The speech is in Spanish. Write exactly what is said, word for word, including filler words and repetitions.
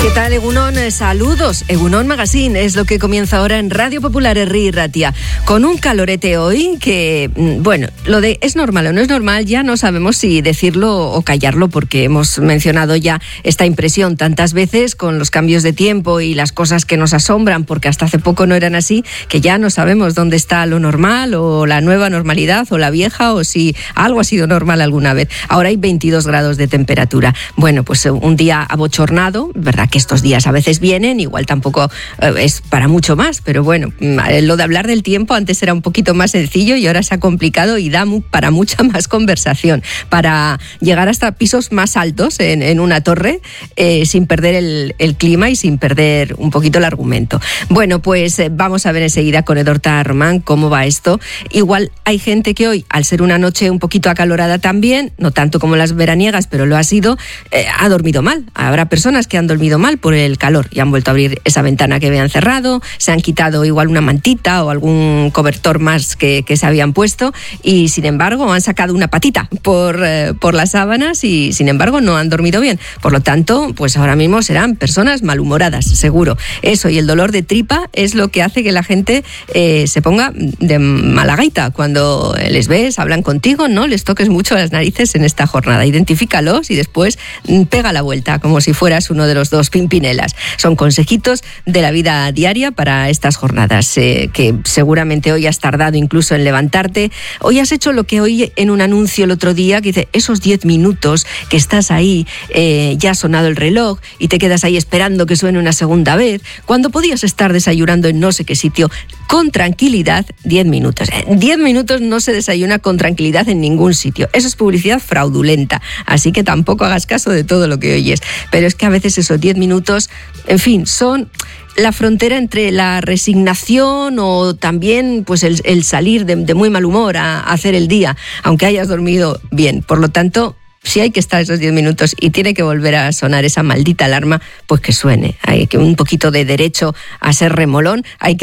¿Qué tal, Egunon? Saludos. Egunon Magazine es lo que comienza ahora en Radio Popular Herri y Ratia, con un calorete hoy que, bueno, lo de es normal o no es normal ya no sabemos si decirlo o callarlo, porque hemos mencionado ya esta impresión tantas veces con los cambios de tiempo y las cosas que nos asombran, porque hasta hace poco no eran así, que ya no sabemos dónde está lo normal o la nueva normalidad o la vieja, o si algo ha sido normal alguna vez. Ahora hay veintidós grados de temperatura. Bueno, pues un día abochornado, ¿verdad? Que estos días a veces vienen, igual tampoco eh, es para mucho más, pero bueno, lo de hablar del tiempo antes era un poquito más sencillo y ahora se ha complicado y da mu- para mucha más conversación, para llegar hasta pisos más altos en, en una torre eh, sin perder el, el clima y sin perder un poquito el argumento. Bueno, pues eh, vamos a ver enseguida con Edorta Román cómo va esto. Igual hay gente que hoy, al ser una noche un poquito acalorada también, no tanto como las veraniegas, pero lo ha sido, eh, ha dormido mal. Habrá personas que han dormido mal por el calor y han vuelto a abrir esa ventana que habían cerrado, se han quitado igual una mantita o algún cobertor más que, que se habían puesto y sin embargo han sacado una patita por, eh, por las sábanas y sin embargo no han dormido bien. Por lo tanto, pues ahora mismo serán personas malhumoradas, seguro. Eso y el dolor de tripa es lo que hace que la gente eh, se ponga de mala gaita cuando les ves, hablan contigo, no les toques mucho las narices en esta jornada. Identifícalos y después pega la vuelta como si fueras uno de los dos Pimpinelas. Son consejitos de la vida diaria para estas jornadas, eh, que seguramente hoy has tardado incluso en levantarte. Hoy has hecho lo que oí en un anuncio el otro día, que dice, esos diez minutos que estás ahí, eh, ya ha sonado el reloj y te quedas ahí esperando que suene una segunda vez, cuando podías estar desayunando en no sé qué sitio, con tranquilidad, diez minutos. diez minutos no se desayuna con tranquilidad en ningún sitio. Eso es publicidad fraudulenta, así que tampoco hagas caso de todo lo que oyes. Pero es que a veces esos diez minutos, en fin, son la frontera entre la resignación o también pues el, el salir de, de muy mal humor a, a hacer el día, aunque hayas dormido bien. Por lo tanto, si hay que estar esos diez minutos y tiene que volver a sonar esa maldita alarma, pues que suene. Hay que un poquito de derecho a ser remolón, hay que